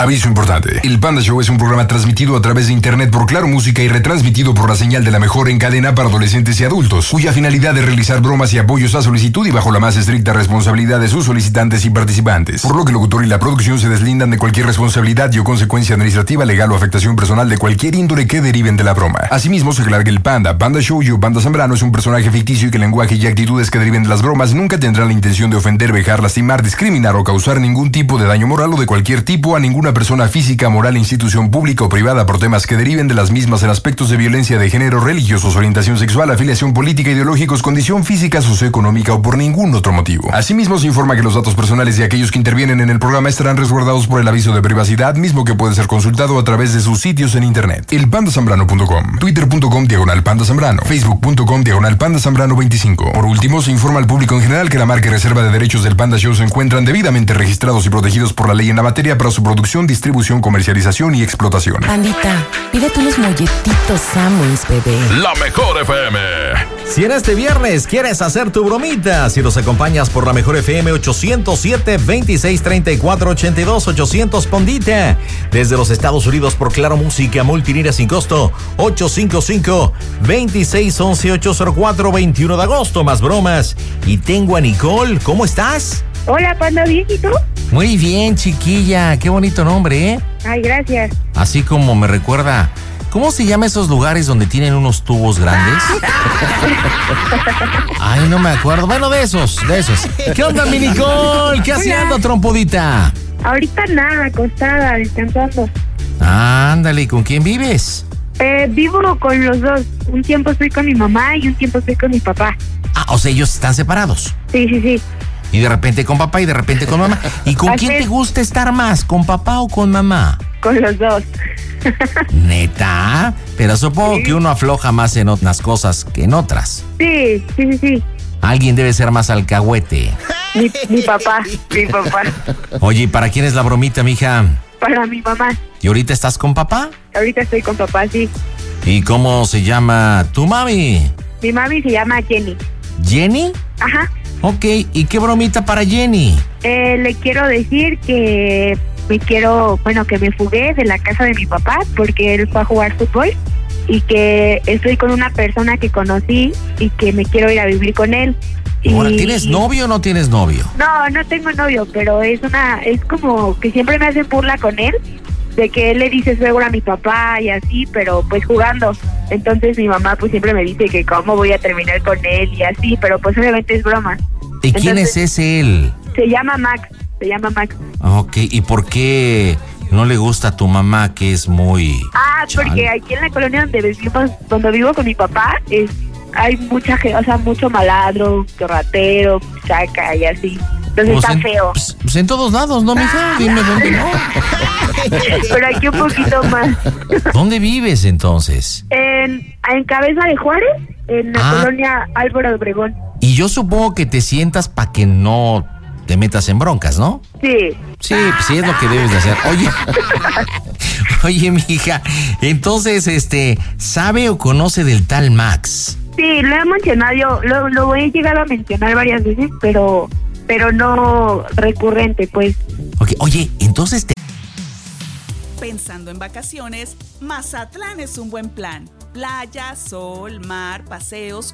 Aviso importante. El Panda Show es un programa transmitido a través de internet por Claro Música y retransmitido por la señal de la mejor en cadena para adolescentes y adultos, cuya finalidad es realizar bromas y apoyos a solicitud y bajo la más estricta responsabilidad de sus solicitantes y participantes. Por lo que el locutor y la producción se deslindan de cualquier responsabilidad y o consecuencia administrativa, legal o afectación personal de cualquier índole que deriven de la broma. Asimismo, se aclara que el Panda Show y Panda Zambrano es un personaje ficticio y que el lenguaje y actitudes que deriven de las bromas nunca tendrán la intención de ofender, vejar, lastimar, discriminar o causar ningún tipo de daño moral o de cualquier tipo a ninguna persona física, moral, institución pública o privada por temas que deriven de las mismas en aspectos de violencia de género, religiosos, orientación sexual, afiliación política, ideológicos, condición física, socioeconómica o por ningún otro motivo. Asimismo, se informa que los datos personales de aquellos que intervienen en el programa estarán resguardados por el aviso de privacidad, mismo que puede ser consultado a través de sus sitios en internet. elpandasambrano.com, twitter.com/pandazambrano, facebook.com/pandazambrano25. Por último, se informa al público en general que la marca y reserva de derechos del Panda Show se encuentran debidamente registrados y protegidos por la ley en la materia para su producción, distribución, comercialización y explotación. Pandita, pídete unos molletitos Samwise, bebé. La Mejor FM. Si en este viernes quieres hacer tu bromita, si nos acompañas por La Mejor FM 807-2634-82, 800 Pandita. Desde los Estados Unidos por Claro Música, multilínea sin costo, 855-2611-804, 21 de agosto, más bromas. Y tengo a Nicole, ¿cómo estás? Hola, Panda, ¿bien y tú? Muy bien, chiquilla, qué bonito nombre, ¿eh? Ay, gracias. Así como me recuerda, ¿cómo se llama esos lugares donde tienen unos tubos grandes? Ay, no me acuerdo. Bueno, de esos. ¿Qué onda, mi Nicole? ¿Qué haciendo, trompudita? Ahorita nada, acostada, descansando. Ándale, ¿y con quién vives? Vivo con los dos. Un tiempo estoy con mi mamá y un tiempo estoy con mi papá. Ah, o sea, ellos están separados. Sí. Y de repente con papá y de repente con mamá. ¿Y con quién te gusta estar más? ¿Con papá o con mamá? Con los dos. ¿Neta? Pero supongo que uno afloja más en unas cosas que en otras. Sí. Alguien debe ser más alcahuete. Mi papá. Oye, ¿y para quién es la bromita, mija? Para mi mamá. ¿Y ahorita estás con papá? Ahorita estoy con papá, sí. ¿Y cómo se llama tu mami? Mi mami se llama Jenny. ¿Jenny? Ajá. Ok, ¿y qué bromita para Jenny? Le quiero decir que que me fugué de la casa de mi papá porque él fue a jugar fútbol y que estoy con una persona que conocí y que me quiero ir a vivir con él. Ahora, ¿tienes novio o no tienes novio? No tengo novio, pero es como que siempre me hacen burla con él, de que él le dice suegro a mi papá y así, pero pues jugando. Entonces mi mamá pues siempre me dice que cómo voy a terminar con él y así, pero pues obviamente es broma. ¿Y quién es ese él? Se llama Max. Ok, ¿y por qué no le gusta a tu mamá, que es muy... porque aquí en la colonia donde vivo con mi papá, hay mucha gente, o sea, mucho malandro, ratero, chaca y así. Entonces está feo. Pues en todos lados, ¿no, mija? Dime dónde no. Pero aquí un poquito más. ¿Dónde vives entonces? En Cabeza de Juárez, en la colonia Álvaro Obregón. Y yo supongo que te sientas para que no te metas en broncas, ¿no? Sí. Sí, pues sí es lo que debes de hacer. Oye, mija, entonces, ¿sabe o conoce del tal Max? Sí, lo he mencionado, lo he llegado a mencionar varias veces, pero no recurrente, pues. Ok, oye, entonces Pensando en vacaciones, Mazatlán es un buen plan. Playa, sol, mar, paseos,